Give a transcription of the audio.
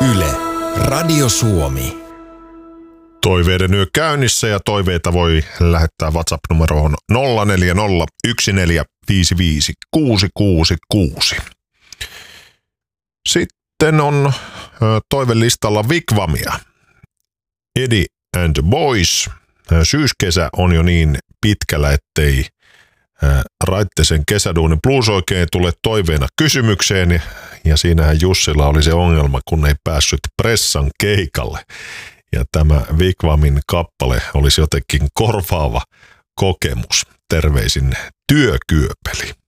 Yle, Radio Suomi. Toiveiden yö käynnissä ja toiveita voi lähettää WhatsApp-numeroon 0401455666. Sitten on toivelistalla Wigwamia. Eddie and the Boys. Syyskesä on jo niin pitkällä, ettei Raittisen kesäduunin blues oikein tule toiveena kysymykseen. Ja siinähän Jussilla oli se ongelma, kun ei päässyt pressan keikalle. Ja tämä Wigwamin kappale olisi jotenkin korvaava kokemus. Terveisin Työkyöpeli.